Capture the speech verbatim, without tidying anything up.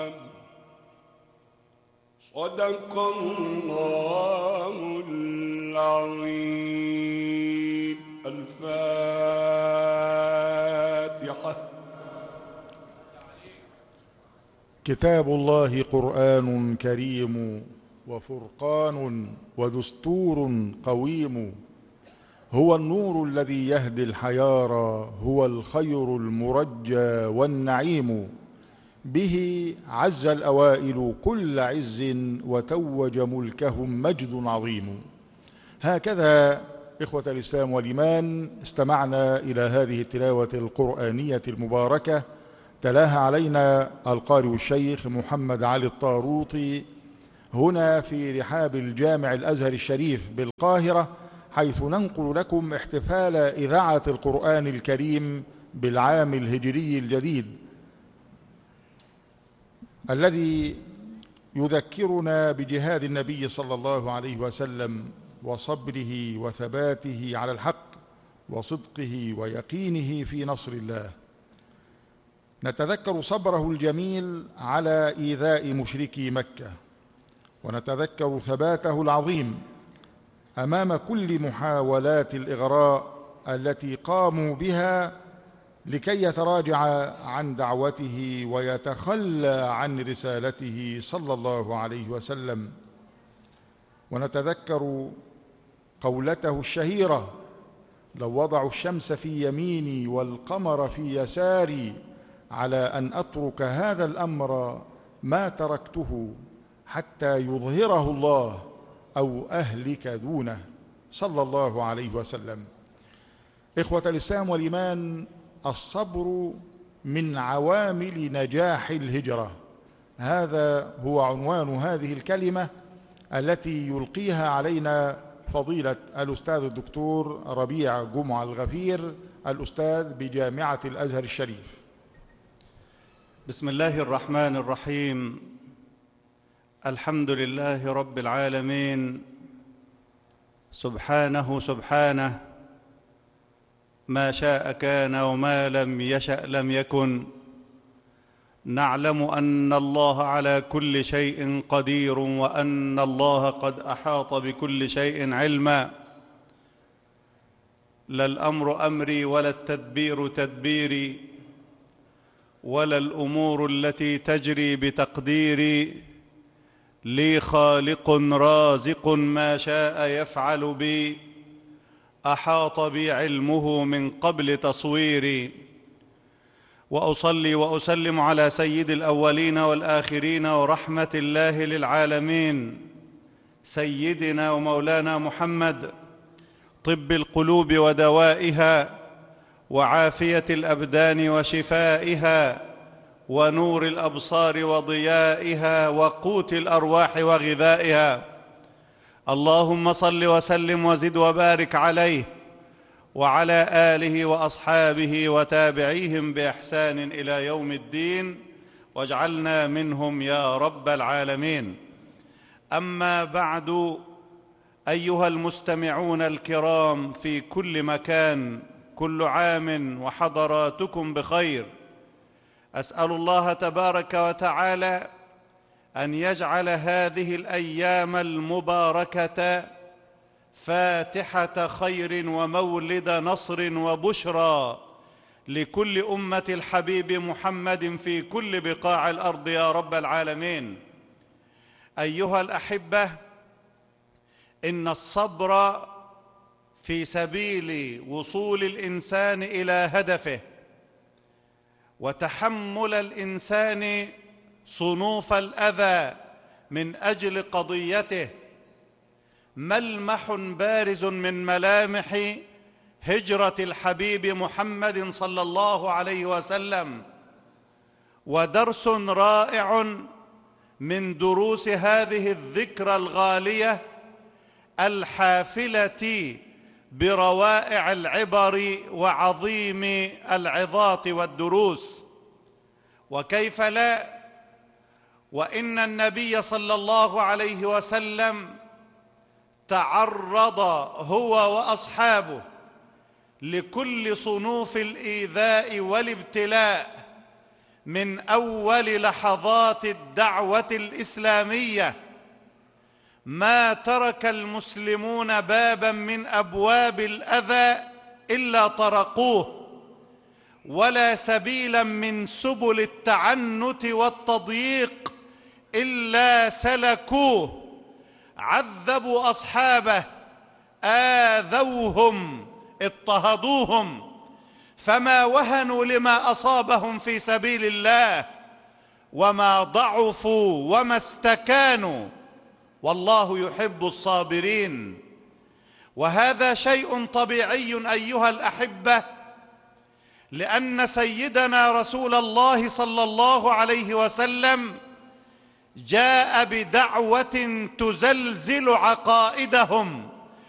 صدق الله العظيم. الفاتحة. كتاب الله قرآن كريم وفرقان ودستور قويم، هو النور الذي يهدي الحيارى، هو الخير المرجى والنعيم، به عز الأوائل كل عز وتوج ملكهم مجد عظيم. هكذا إخوة الإسلام والإيمان استمعنا إلى هذه التلاوة القرآنية المباركة، تلاها علينا القارئ الشيخ محمد علي الطاروطي هنا في رحاب الجامع الأزهر الشريف بالقاهرة، حيث ننقل لكم احتفال إذاعة القرآن الكريم بالعام الهجري الجديد الذي يذكرنا بجهاد النبي صلى الله عليه وسلم وصبره وثباته على الحق وصدقه ويقينه في نصر الله. نتذكر صبره الجميل على إيذاء مشركي مكة، ونتذكر ثباته العظيم أمام كل محاولات الإغراء التي قاموا بها لكي يتراجع عن دعوته ويتخلى عن رسالته صلى الله عليه وسلم. ونتذكر قولته الشهيرة: لو وضعوا الشمس في يميني والقمر في يساري على أن أترك هذا الأمر ما تركته حتى يظهره الله أو أهلك دونه صلى الله عليه وسلم. إخوة الإسلام والإيمان، الصبر من عوامل نجاح الهجرة، هذا هو عنوان هذه الكلمة التي يلقيها علينا فضيلة الأستاذ الدكتور ربيع جمعة الغفير، الأستاذ بجامعة الأزهر الشريف. بسم الله الرحمن الرحيم. الحمد لله رب العالمين، سبحانه سبحانه، ما شاء كان وما لم يشأ لم يكن. نعلم أن الله على كل شيء قدير، وأن الله قد أحاط بكل شيء علما. لا الأمر أمري ولا التدبير تدبيري، ولا الأمور التي تجري بتقديري. لي خالق رازق ما شاء يفعل بي، أحاط بي علمه من قبل تصويري. وأصلي وأسلم على سيد الأولين والآخرين ورحمة الله للعالمين، سيدنا ومولانا محمد، طب القلوب ودوائها، وعافية الأبدان وشفائها، ونور الأبصار وضيائها، وقوت الأرواح وغذائها. اللهم صل وسلم وزد وبارك عليه وعلى آله وأصحابه وتابعيهم بإحسان إلى يوم الدين، واجعلنا منهم يا رب العالمين. أما بعد، أيها المستمعون الكرام في كل مكان، كل عام وحضراتكم بخير. أسأل الله تبارك وتعالى أن يجعل هذه الأيام المباركة فاتحة خير ومولد نصر وبشرى لكل أمة الحبيب محمد في كل بقاع الأرض يا رب العالمين. أيها الأحبة، إن الصبر في سبيل وصول الإنسان إلى هدفه، وتحمل الإنسان صنوف الأذى من أجل قضيته ملمح بارز من ملامح هجرة الحبيب محمد صلى الله عليه وسلم، ودرس رائع من دروس هذه الذكرى الغالية الحافلة بروائع العبر وعظيم العظات والدروس. وكيف لا، وإن النبي صلى الله عليه وسلم تعرض هو وأصحابه لكل صنوف الإيذاء والابتلاء من أول لحظات الدعوة الإسلامية ما ترك المسلمون بابا من أبواب الأذى إلا طرقوه، ولا سبيلا من سبل التعنت والتضييق إلا سلكوه. عذبوا أصحابه، آذوهم، اضطهدوهم، فما وهنوا لما أصابهم في سبيل الله، وما ضعفوا وما استكانوا، والله يحب الصابرين. وهذا شيء طبيعي أيها الأحبة، لأن سيدنا رسول الله صلى الله عليه وسلم جاء بدعوة تزلزل عقائدهم